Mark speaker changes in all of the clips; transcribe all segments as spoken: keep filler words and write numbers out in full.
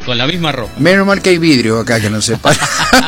Speaker 1: Con la misma ropa.
Speaker 2: Menos mal que hay vidrio acá que no se para.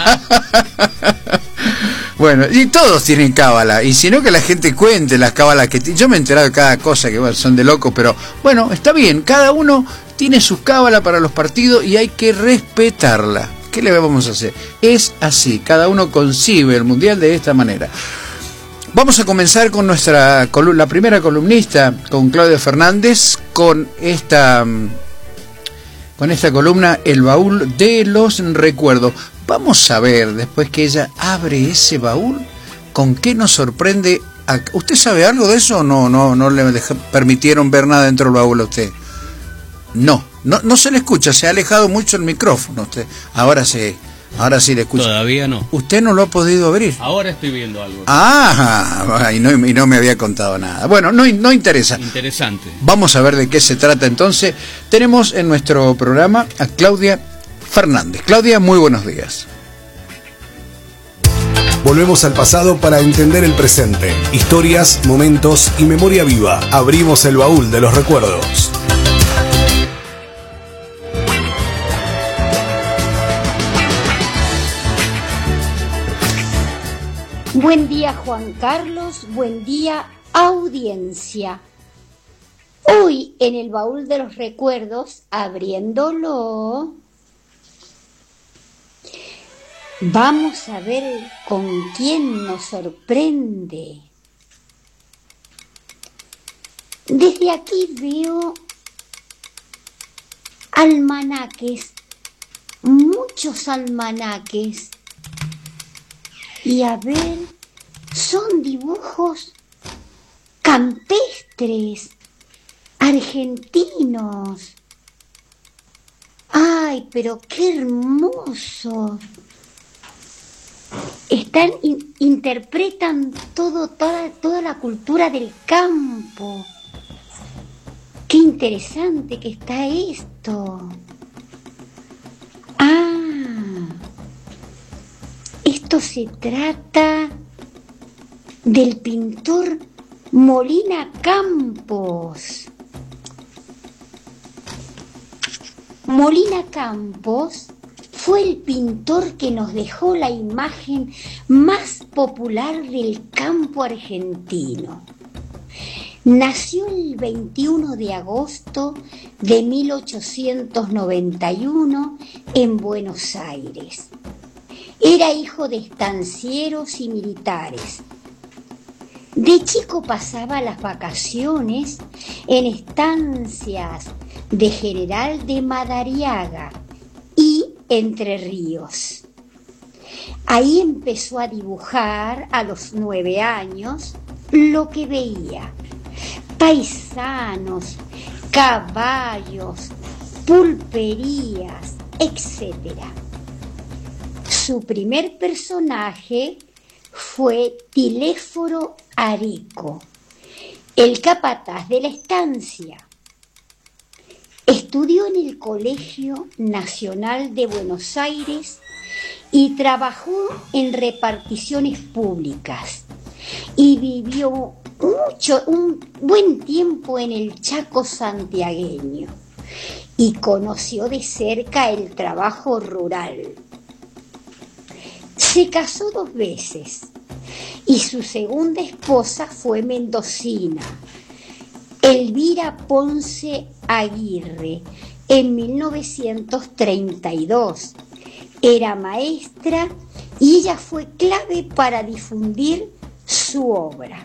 Speaker 2: Bueno, y todos tienen cábala, y si no que la gente cuente las cábalas que t- yo me he enterado de cada cosa que bueno, son de locos, pero bueno, está bien, cada uno tiene sus cábalas para los partidos y hay que respetarla. ¿Qué le vamos a hacer? Es así, cada uno concibe el mundial de esta manera. Vamos a comenzar con nuestra colu- la primera columnista, con Claudia Fernández, con esta con esta columna El baúl de los recuerdos. Vamos a ver, después que ella abre ese baúl, con qué nos sorprende. A... ¿Usted sabe algo de eso o no? No, no le deja... permitieron ver nada dentro del baúl a usted. No, no, no se le escucha, se ha alejado mucho el micrófono usted. Ahora sí, ahora sí le escucha.
Speaker 1: Todavía no.
Speaker 2: ¿Usted no lo ha podido abrir?
Speaker 1: Ahora estoy viendo algo.
Speaker 2: Ah, y no, y no me había contado nada. Bueno, no, no interesa.
Speaker 1: Interesante.
Speaker 2: Vamos a ver de qué se trata entonces. Tenemos en nuestro programa a Claudia Fernández. Claudia, muy buenos días.
Speaker 3: Volvemos al pasado para entender el presente. Historias, momentos y memoria viva. Abrimos el baúl de los recuerdos.
Speaker 4: Buen día, Juan Carlos. Buen día, audiencia. Hoy en el baúl de los recuerdos, abriéndolo, vamos a ver con quién nos sorprende. Desde aquí veo almanaques, muchos almanaques. Y a ver, son dibujos campestres, argentinos. ¡Ay, pero qué hermoso! Están, in, interpretan todo, toda, toda la cultura del campo. ¡Qué interesante que está esto! ¡Ah! Esto se trata del pintor Molina Campos. Molina Campos fue el pintor que nos dejó la imagen más popular del campo argentino. Nació el veintiuno de agosto de mil ochocientos noventa y uno en Buenos Aires. Era hijo de estancieros y militares. De chico pasaba las vacaciones en estancias de General de Madariaga y Entre Ríos. Ahí empezó a dibujar a los nueve años lo que veía: paisanos, caballos, pulperías, etcétera. Su primer personaje fue Tiléforo Arico, el capataz de la estancia. Estudió en el Colegio Nacional de Buenos Aires y trabajó en reparticiones públicas y vivió mucho, un buen tiempo en el Chaco santiagueño y conoció de cerca el trabajo rural. Se casó dos veces y su segunda esposa fue mendocina, Elvira Ponce Aguirre, en mil novecientos treinta y dos. Era maestra y ella fue clave para difundir su obra.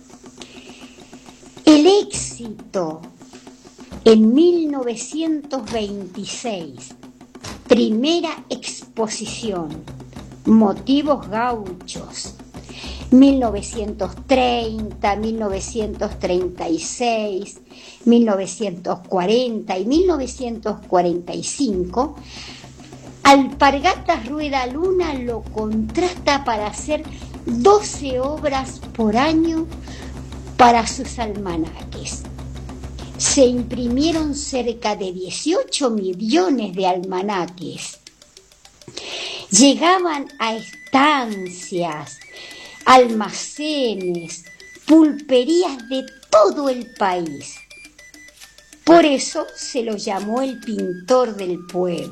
Speaker 4: El éxito en mil novecientos veintiséis, primera exposición, Motivos Gauchos, mil novecientos treinta, mil novecientos treinta y seis, mil novecientos cuarenta y mil novecientos cuarenta y cinco, Alpargatas Rueda Luna lo contrasta para hacer doce obras por año para sus almanaques. Se imprimieron cerca de dieciocho millones de almanaques. Llegaban a estancias, almacenes, pulperías de todo el país. Por eso se lo llamó el pintor del pueblo.